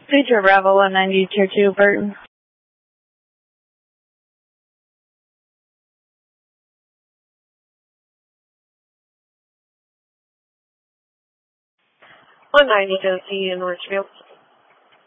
Future Bravo 190 Tier 2, Burton. 190 Josie in Richfield.